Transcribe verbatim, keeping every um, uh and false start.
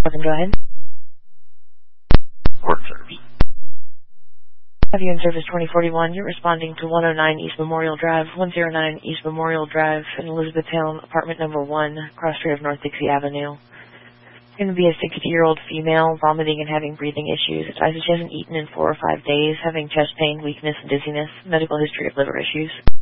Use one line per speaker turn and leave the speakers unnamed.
Welcome, go ahead.
Court service.
Have you in service twenty forty-one? You're responding to one oh nine East Memorial Drive, one oh nine East Memorial Drive in Elizabethtown, apartment number one, cross street of North Dixie Avenue. It's going to be a sixty-year-old female vomiting and having breathing issues. It advises she hasn't eaten in four or five days, having chest pain, weakness, and dizziness, medical history of liver issues.